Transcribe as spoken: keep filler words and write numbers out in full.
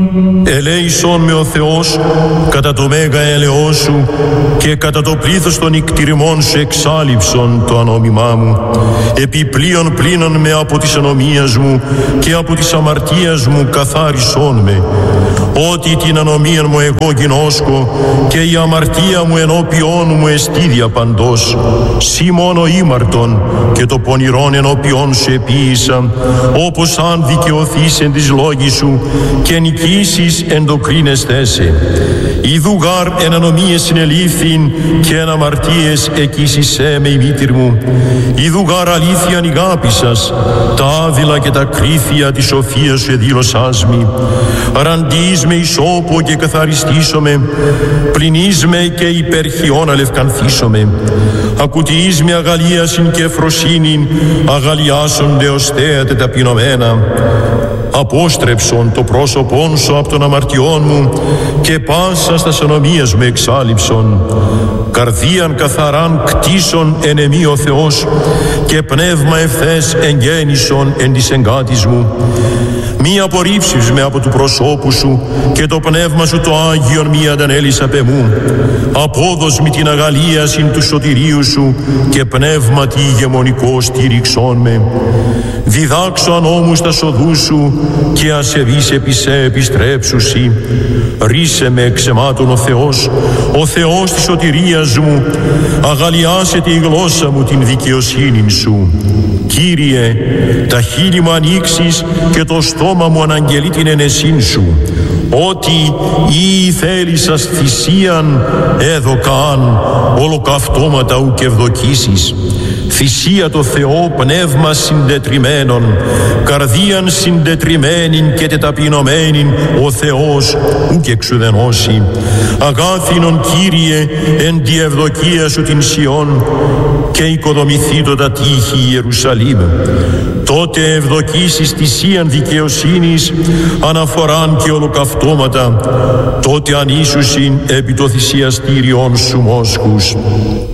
Ελέησον με ο Θεός κατά το μέγα έλεος σου και κατά το πλήθος των ικτηριμών σου εξάλειψον το ανόμημά μου. Επιπλέον πλήνων με από της ανομίας μου και από της αμαρτίας μου καθάρισόν με. Ότι την ανομία μου εγώ γινώσκω και η αμαρτία μου ενώπιόν μου εστίδια παντός. Σύ μόνο ήμαρτον και το πονηρόν ενώπιόν σου επίησα, όπως αν δικαιωθείς εν της λόγης σου και νικήσεις εν το κρίνεστέ σε. Ιδού γάρ εν ανομίες συνελήφθην και εν αμαρτίες εκείσισέ με η μήτηρ μου. Ιδού γάρ αλήθειαν ηγάπησας, τα άδειλα και τα κρίθια της σοφίας σου εδήλωσάς μη. Ραντείς με ισόπο και καθαριστήσομαι, πληνείς με και υπερχιόν αλευκανθήσομαι. Ακουτιείς με αγαλίασιν και φροσύνην, αγαλιάσονται ως θέατε ταπεινωμένα. Απόστρεψον το πρόσωπόν σου από των αμαρτιών μου και πάσα στα ανομίας μου εξάλειψον. Καρδίαν καθαράν κτίσον εν εμή ο Θεός και πνεύμα ευθές εγγέννησον εν της εγκάτης μου. Μη απορρίψεις με από του προσώπου σου και το πνεύμα σου το Άγιον μη αντανέλεις απ' εμού. Απόδος μη την αγαλίασιν του σωτηρίου σου και πνεύμα τι ηγεμονικό στήριξόν με. Διδάξω ανώμους τα σοδούς σου και ασεβείς επί σε επιστρέψουσι. Ρίσε με εξαιμάτων ο Θεός, ο Θεός της σωτηρίας μου, αγαλιάσετε η γλώσσα μου την δικαιοσύνην σου. Κύριε, τα χείλη μου ανοίξεις και το στόμα μου αναγγελεί την ενεσύν σου. Ότι ή θέλησας θυσίαν έδωκαν ολοκαυτώματα ουκ ευδοκίσεις. Θυσία το Θεό πνεύμα συντετριμένον, καρδίαν συντετριμένην και τεταπεινωμένην ο Θεός ουκ εξουδενώσει. Αγάθινον Κύριε εν τη ευδοκία σου την Σιών και οικοδομηθήτω τα τείχη Ιερουσαλήμ. Τότε ευδοκίσεις θυσίαν δικαιοσύνης, αναφοράν και ολοκαυτώματα, τότε ανήσουσιν επί το θυσιαστήριον σου μόσχους.